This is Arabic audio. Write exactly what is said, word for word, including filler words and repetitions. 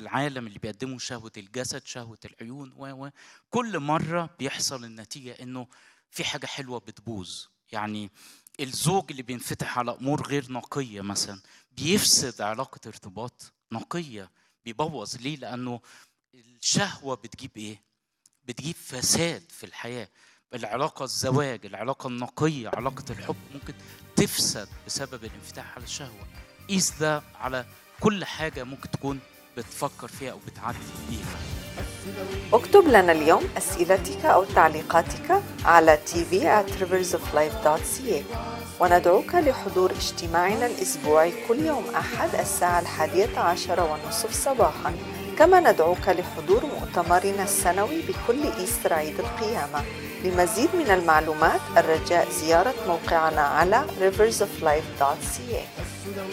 العالم اللي بيقدموا شهوة الجسد، شهوة العيون و و كل مرة بيحصل النتيجة إنه في حاجة حلوة بتبوظ. يعني الزوج اللي بينفتح على أمور غير نقية مثلا بيفسد علاقة ارتباط نقية، بيبوظ. ليه؟ لأنه الشهوة بتجيب إيه؟ بتجيب فساد في الحياة. العلاقة الزواج، العلاقة النقية، علاقة الحب ممكن تفسد بسبب الانفتاح على الشهوة. قيس ده على كل حاجة ممكن تكون بتفكر فيها أو بتعدي بيها. اكتب لنا اليوم أسئلتك أو تعليقاتك على تي في at rivers of life dot c a، وندعوك لحضور اجتماعنا الأسبوعي كل يوم أحد الساعة الحادية عشر والنصف صباحا. كما ندعوك لحضور مؤتمرنا السنوي بكل إيستر عيد القيامة. لمزيد من المعلومات الرجاء زيارة موقعنا على rivers of life dot c a.